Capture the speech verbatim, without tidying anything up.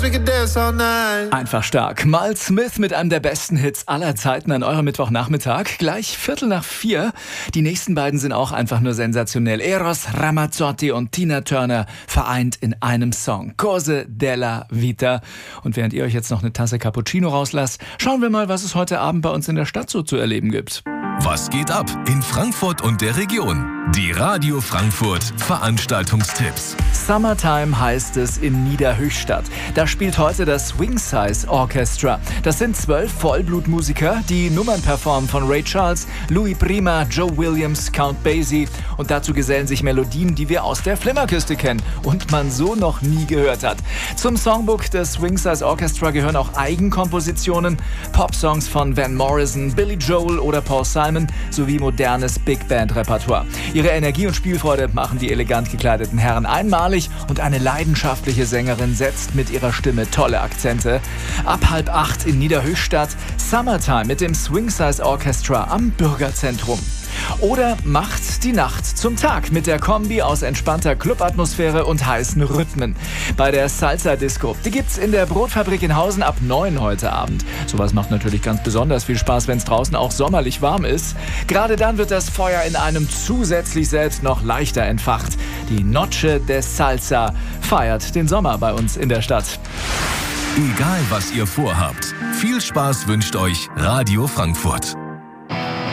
we could dance all night. Einfach stark. Miles Smith mit einem der besten Hits aller Zeiten an eurem Mittwochnachmittag. Gleich Viertel nach vier. Die nächsten beiden sind auch einfach nur sensationell. Eros Ramazzotti und Tina Turner vereint in einem Song. Cose della Vita. Und während ihr euch jetzt noch eine Tasse Cappuccino rauslasst, schauen wir mal, was es heute Abend bei uns in der Stadt so zu erleben gibt. Was geht ab in Frankfurt und der Region? Die Radio Frankfurt Veranstaltungstipps. Summertime heißt es in Niederhöchstadt. Da spielt heute das Swing Size Orchestra. Das sind zwölf Vollblutmusiker, die Nummern performen von Ray Charles, Louis Prima, Joe Williams, Count Basie. Und dazu gesellen sich Melodien, die wir aus der Flimmerküste kennen und man so noch nie gehört hat. Zum Songbook des Swing Size Orchestra gehören auch Eigenkompositionen, Popsongs von Van Morrison, Billy Joel oder Paul Simon sowie modernes Big Band Repertoire. Ihre Energie und Spielfreude machen die elegant gekleideten Herren einmalig und eine leidenschaftliche Sängerin setzt mit ihrer Stimme tolle Akzente. Ab halb acht in Niederhöchstadt, Summertime mit dem Swing Size Orchestra am Bürgerzentrum. Oder macht die Nacht zum Tag mit der Kombi aus entspannter Clubatmosphäre und heißen Rhythmen. Bei der Salsa Disco. Die gibt's in der Brotfabrik in Hausen ab neun heute Abend. Sowas macht natürlich ganz besonders viel Spaß, wenn es draußen auch sommerlich warm ist. Gerade dann wird das Feuer in einem zusätzlich selbst noch leichter entfacht. Die Noche de Salsa feiert den Sommer bei uns in der Stadt. Egal was ihr vorhabt, viel Spaß wünscht euch Radio Frankfurt.